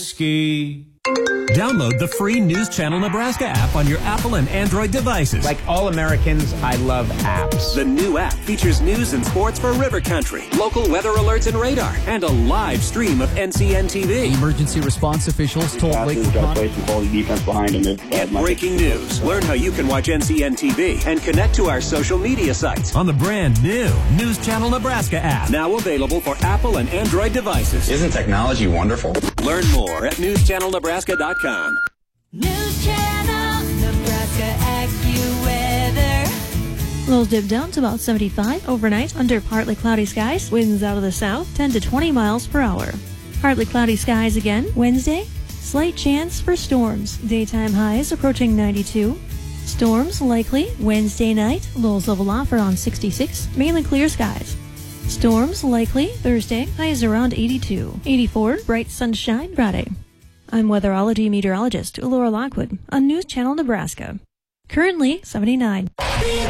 Ski. Download the free News Channel Nebraska app on your Apple and Android devices. Like all Americans, I love apps. The new app features news and sports for river country, local weather alerts and radar, and a live stream of NCN TV. Emergency response officials told Lake Get breaking news. Learn how you can watch NCN TV and connect to our social media sites on the brand new News Channel Nebraska app. Now available for Apple and Android devices. Isn't technology wonderful? Learn more at newschannelnebraska.com. News Channel Nebraska AccuWeather. Lows dip down to about 75 overnight under partly cloudy skies. Winds out of the south 10 to 20 miles per hour. Partly cloudy skies again Wednesday. Slight chance for storms. Daytime highs approaching 92. Storms likely Wednesday night. Lows level off around 66. Mainly clear skies. Storms likely Thursday. Highs around 82. 84. Bright sunshine Friday. I'm weatherology meteorologist Laura Lockwood on News Channel Nebraska. Currently 79.